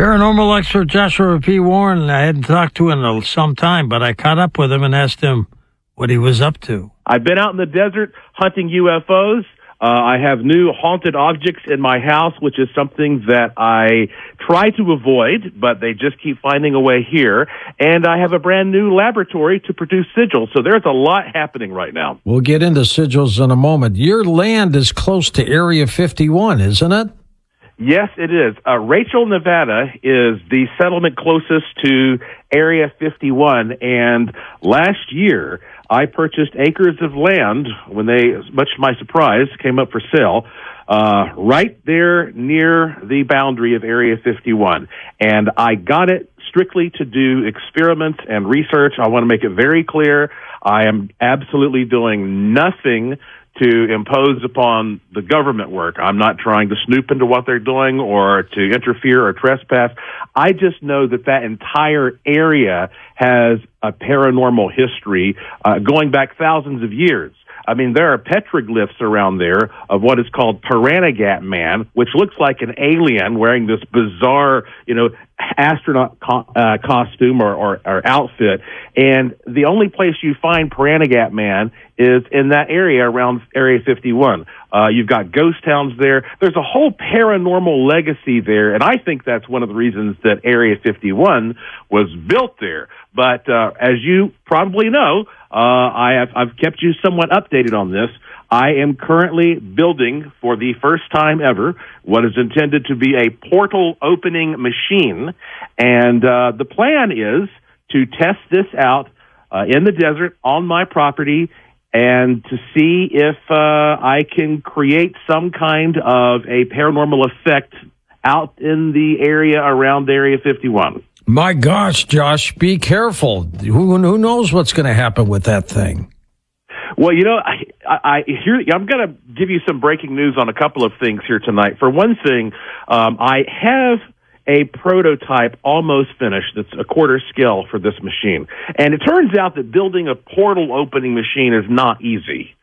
Paranormal expert Joshua P. Warren, I hadn't talked to in some time, but I caught up with him and asked him what he was up to. I've been out in the desert hunting UFOs. I have new haunted objects in my house, which is something that I try to avoid, but they just keep finding a way here. And I have a brand new laboratory to produce sigils. So there's a lot happening right now. We'll get into sigils in a moment. Your land is close to Area 51, isn't it? Yes, it is. Rachel, Nevada is the settlement closest to Area 51. And last year, I purchased acres of land when they, much to my surprise, came up for sale, right there near the boundary of Area 51. And I got it strictly to do experiments and research. I want to make it very clear. I am absolutely doing nothing to impose upon the government work. I'm not trying to snoop into what they're doing or to interfere or trespass. I just know that that entire area has a paranormal history going back thousands of years. I mean, there are petroglyphs around there of what is called Piranagat Man, which looks like an alien wearing this bizarre, astronaut costume or outfit. And the only place you find Piranagat Man is in that area around Area 51. You've got ghost towns there. There's a whole paranormal legacy there, and I think that's one of the reasons that Area 51 was built there. But as you probably know, I've kept you somewhat updated on this. I am currently building, for the first time ever, what is intended to be a portal opening machine. And the plan is to test this out in the desert on my property and to see if I can create some kind of a paranormal effect out in the area around Area 51. My gosh, Josh, be careful. Who knows what's going to happen with that thing? Well, I'm going to give you some breaking news on a couple of things here tonight. For one thing, I have a prototype almost finished that's a quarter scale for this machine. And it turns out that building a portal opening machine is not easy.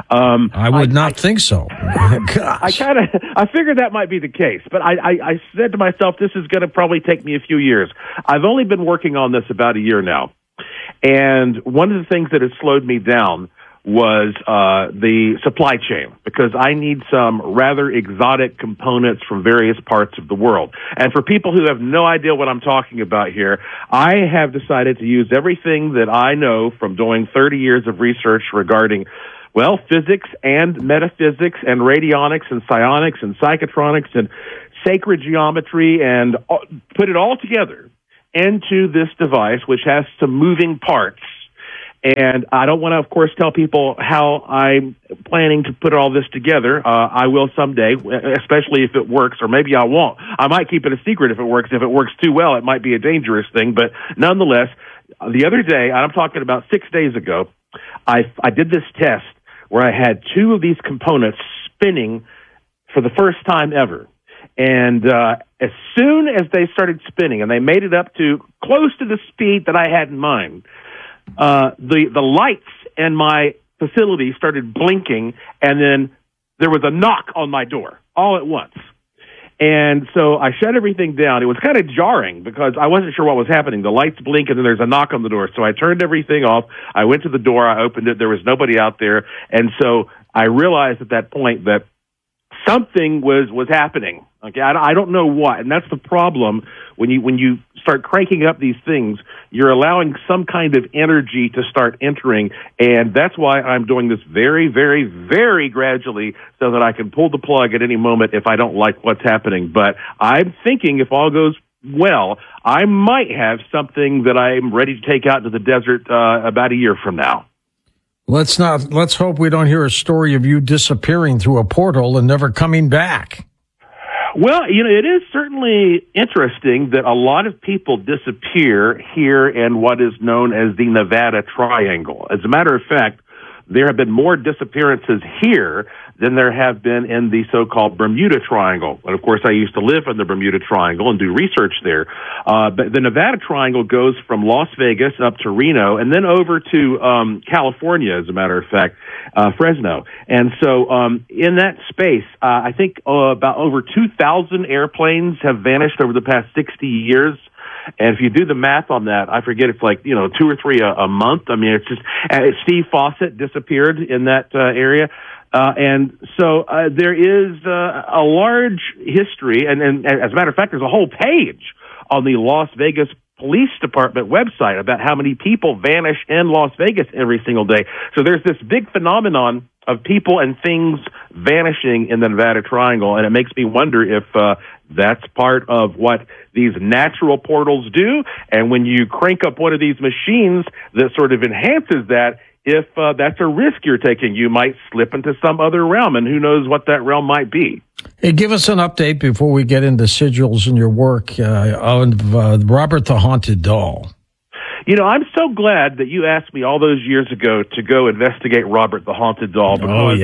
I would not think so. Gosh. I figured that might be the case, but I said to myself, this is going to probably take me a few years. I've only been working on this about a year now. And one of the things that has slowed me down was the supply chain, because I need some rather exotic components from various parts of the world. And for people who have no idea what I'm talking about here, I have decided to use everything that I know from doing 30 years of research regarding, well, physics and metaphysics and radionics and psionics and psychotronics and sacred geometry and put it all together into this device, which has some moving parts. And I don't want to, of course, tell people how I'm planning to put all this together. I will someday, especially if it works, or maybe I won't. I might keep it a secret if it works. If it works too well, it might be a dangerous thing. But nonetheless, the other day, I'm talking about 6 days ago, I did this test where I had two of these components spinning for the first time ever. And as soon as they started spinning, and they made it up to close to the speed that I had in mind, the lights in my facility started blinking, and then there was a knock on my door all at once. And so I shut everything down. It was kind of jarring because I wasn't sure what was happening. The lights blink, and then there's a knock on the door. So I turned everything off. I went to the door. I opened it. There was nobody out there. And so I realized at that point that something was happening. Okay, I don't know what, and that's the problem when you start cranking up these things. You're allowing some kind of energy to start entering, and that's why I'm doing this very, very, very gradually, so that I can pull the plug at any moment if I don't like what's happening. But I'm thinking, if all goes well, I might have something that I'm ready to take out to the desert about a year from now. Let's hope we don't hear a story of you disappearing through a portal and never coming back. Well, it is certainly interesting that a lot of people disappear here in what is known as the Nevada Triangle. As a matter of fact, there have been more disappearances here than there have been in the so-called Bermuda Triangle. And, of course, I used to live in the Bermuda Triangle and do research there. But the Nevada Triangle goes from Las Vegas up to Reno and then over to California, as a matter of fact, Fresno. And so in that space, I think about over 2,000 airplanes have vanished over the past 60 years. And if you do the math on that, I forget, it's like, 2 or 3 a month. I mean, it's just, Steve Fawcett disappeared in that area. And so there is a large history, and as a matter of fact, there's a whole page on the Las Vegas Police Department website about how many people vanish in Las Vegas every single day. So there's this big phenomenon of people and things vanishing in the Nevada Triangle, and it makes me wonder if that's part of what these natural portals do, and when you crank up one of these machines that sort of enhances that, if that's a risk you're taking, you might slip into some other realm, and who knows what that realm might be. Hey, give us an update before we get into sigils and your work on Robert the Haunted Doll. I'm so glad that you asked me all those years ago to go investigate Robert the Haunted Doll. Because,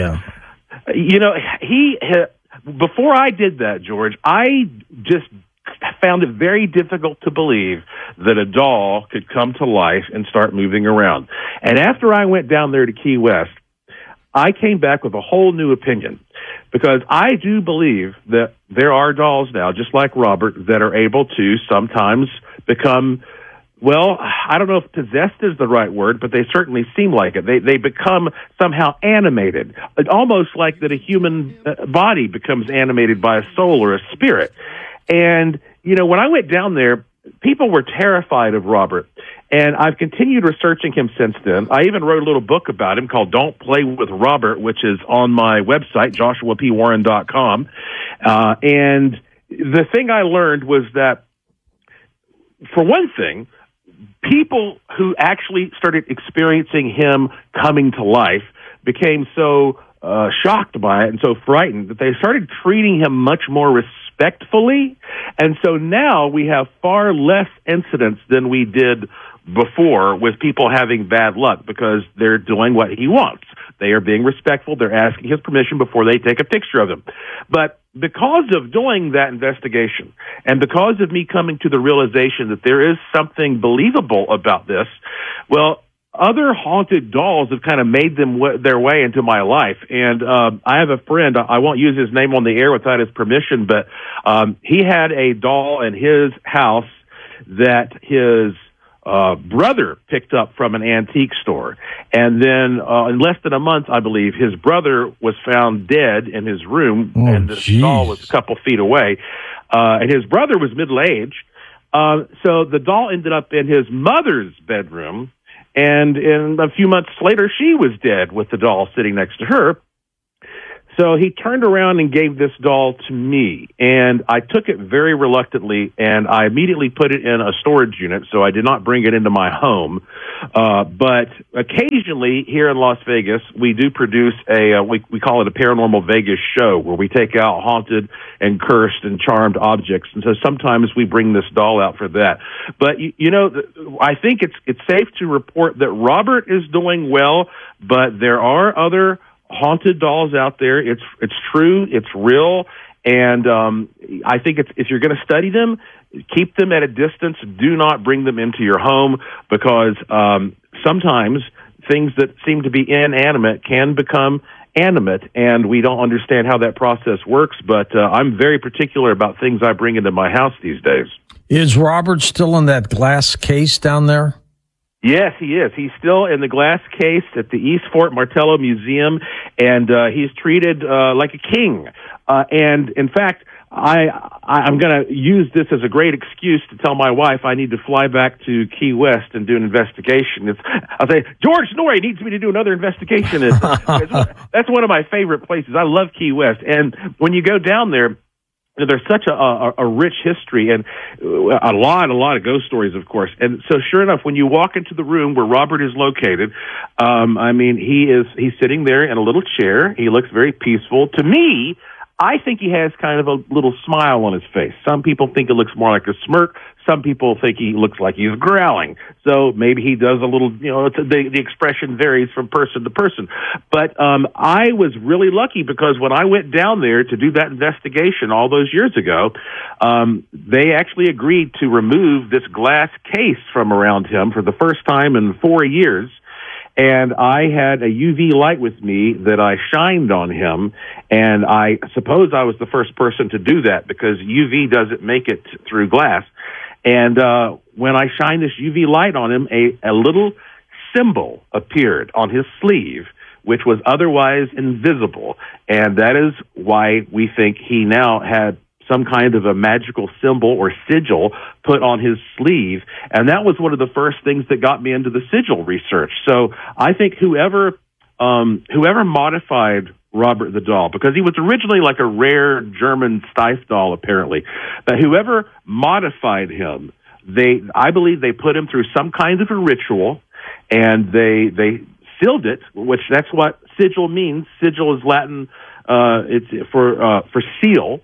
before I did that, George, I just found it very difficult to believe that a doll could come to life and start moving around. And after I went down there to Key West, I came back with a whole new opinion, because I do believe that there are dolls now, just like Robert, that are able to sometimes become, well, I don't know if possessed is the right word, but they certainly seem like it. They become somehow animated, almost like that a human body becomes animated by a soul or a spirit. And, when I went down there, people were terrified of Robert. And I've continued researching him since then. I even wrote a little book about him called Don't Play with Robert, which is on my website, joshuapwarren.com. And the thing I learned was that, for one thing, people who actually started experiencing him coming to life became so shocked by it and so frightened that they started treating him much more respectfully. And so now we have far less incidents than we did before with people having bad luck, because they're doing what he wants. They are being respectful. They're asking his permission before they take a picture of him. But because of doing that investigation, and because of me coming to the realization that there is something believable about this, well, other haunted dolls have kind of made their way into my life. And I have a friend, I won't use his name on the air without his permission, but he had a doll in his house that his brother picked up from an antique store. And then in less than a month, I believe, his brother was found dead in his room, and the doll was a couple feet away. And his brother was middle-aged. So the doll ended up in his mother's bedroom, and in a few months later, she was dead with the doll sitting next to her. So he turned around and gave this doll to me, and I took it very reluctantly, and I immediately put it in a storage unit, so I did not bring it into my home. But occasionally here in Las Vegas, we do produce we call it a Paranormal Vegas show, where we take out haunted and cursed and charmed objects. And so sometimes we bring this doll out for that. But, I think it's safe to report that Robert is doing well, but there are other haunted dolls out there. It's true, it's real, and I think if you're going to study them, keep them at a distance. Do not bring them into your home, because sometimes things that seem to be inanimate can become animate, and we don't understand how that process works. But I'm very particular about things I bring into my house these days. Is Robert still in that glass case down there? Yes, he is. He's still in the glass case at the East Fort Martello Museum, and he's treated like a king. And in fact, I'm going to use this as a great excuse to tell my wife I need to fly back to Key West and do an investigation. I'll say, George Noory needs me to do another investigation. That's one of my favorite places. I love Key West. And when you go down there, there's such a rich history and a lot of ghost stories, of course. And so sure enough, when you walk into the room where Robert is located, he's sitting there in a little chair. He looks very peaceful. To me, I think he has kind of a little smile on his face. Some people think it looks more like a smirk. Some people think he looks like he's growling. So maybe he does a little, the expression varies from person to person. But I was really lucky because when I went down there to do that investigation all those years ago, they actually agreed to remove this glass case from around him for the first time in 4 years. And I had a UV light with me that I shined on him, and I suppose I was the first person to do that because UV doesn't make it through glass. And when I shined this UV light on him, a little symbol appeared on his sleeve, which was otherwise invisible. And that is why we think he now had some kind of a magical symbol or sigil put on his sleeve. And that was one of the first things that got me into the sigil research. So I think whoever modified Robert the doll, because he was originally like a rare German Steiff doll, apparently, but whoever modified him, I believe they put him through some kind of a ritual, and they sealed it, which that's what sigil means. Sigil is Latin, it's for seal.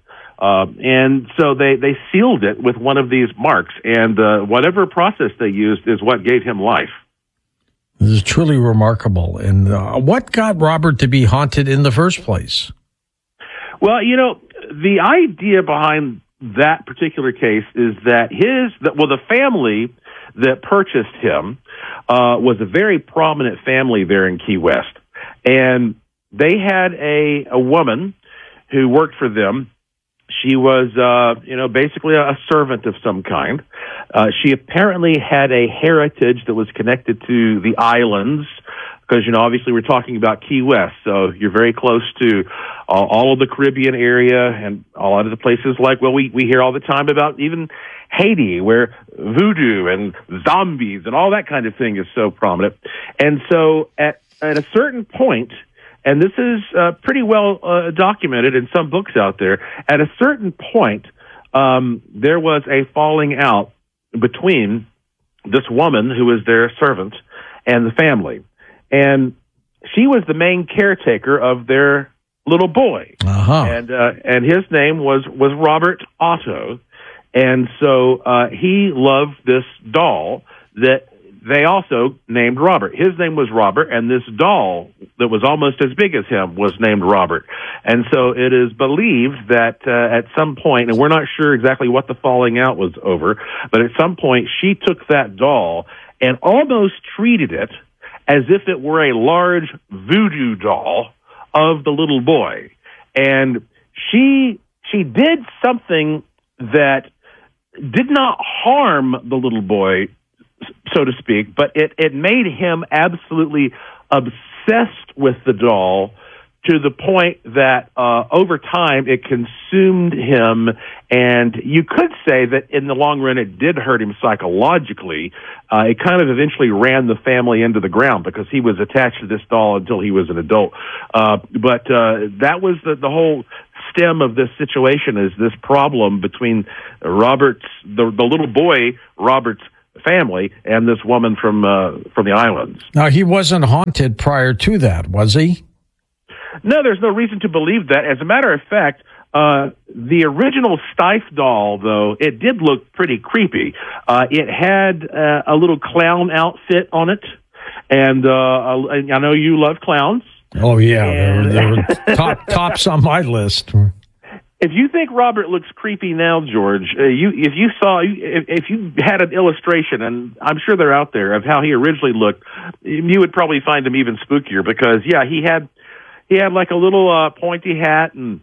And so they sealed it with one of these marks, and whatever process they used is what gave him life. This is truly remarkable. And what got Robert to be haunted in the first place? Well, the idea behind that particular case is that the family that purchased him was a very prominent family there in Key West, and they had a woman who worked for them. She was, basically a servant of some kind. She apparently had a heritage that was connected to the islands, because, obviously we're talking about Key West, so you're very close to all of the Caribbean area and a lot of the places we hear all the time about even Haiti, where voodoo and zombies and all that kind of thing is so prominent. And so at a certain point, and this is pretty well documented in some books out there, at a certain point, there was a falling out between this woman who was their servant and the family. And she was the main caretaker of their little boy. Uh-huh. And his name was Robert Otto. And so he loved this doll that they also named Robert. His name was Robert, and this doll that was almost as big as him was named Robert. And so it is believed that at some point, and we're not sure exactly what the falling out was over, but at some point she took that doll and almost treated it as if it were a large voodoo doll of the little boy. And she did something that did not harm the little boy, so to speak, but it made him absolutely obsessed with the doll to the point that over time it consumed him, and you could say that in the long run it did hurt him psychologically. It kind of eventually ran the family into the ground because he was attached to this doll until he was an adult. But that was the whole stem of this situation, is this problem between the little boy, Robert's family, and this woman from the islands. Now, he wasn't haunted prior to that, was he? No, there's no reason to believe that. As a matter of fact, the original Steiff doll, though, it did look pretty creepy. It had a little clown outfit on it, and I know you love clowns. Oh, yeah. They were tops on my list. If you think Robert looks creepy now, George, if you had an illustration, and I'm sure they're out there, of how he originally looked, you would probably find him even spookier because, yeah, he had like a little pointy hat and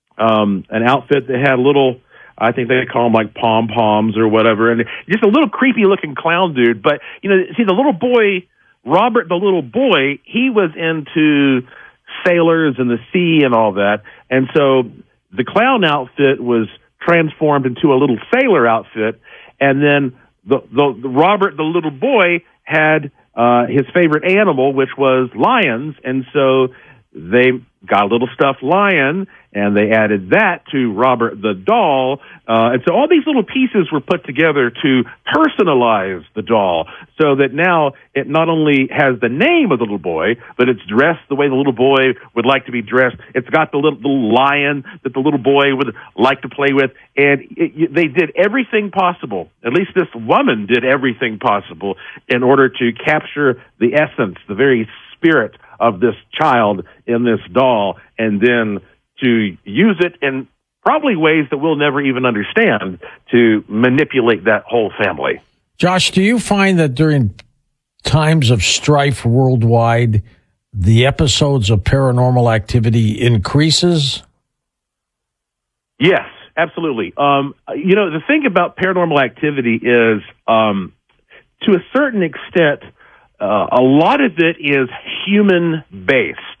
an outfit that had little, I think they call them like pom-poms or whatever, and just a little creepy-looking clown dude. But, see, the little boy, Robert the little boy, he was into sailors and the sea and all that, and so the clown outfit was transformed into a little sailor outfit, and then the Robert, the little boy, had his favorite animal, which was lions, and so they got a little stuffed lion, and they added that to Robert the doll. And so all these little pieces were put together to personalize the doll so that now it not only has the name of the little boy, but it's dressed the way the little boy would like to be dressed. It's got the little lion that the little boy would like to play with. And they did everything possible, at least this woman did everything possible, in order to capture the essence, the very spirit of this child in this doll, and then to use it in probably ways that we'll never even understand to manipulate that whole family. Josh, do you find that during times of strife worldwide, the episodes of Paranormal Activity increases? Yes, absolutely. The thing about Paranormal Activity is, to a certain extent, a lot of it is human-based.